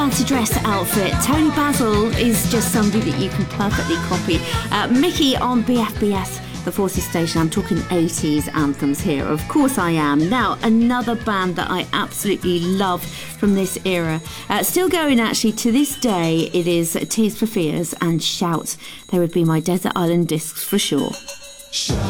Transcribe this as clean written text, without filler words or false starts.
fancy dress outfit. Tony Basil is just somebody that you can perfectly copy. Mickey on BFBS, the Forces Station. I'm talking 80s anthems here. Of course I am. Now, another band that I absolutely love from this era. Still going actually to this day, it is Tears for Fears and Shout. They would be my Desert Island Discs for sure.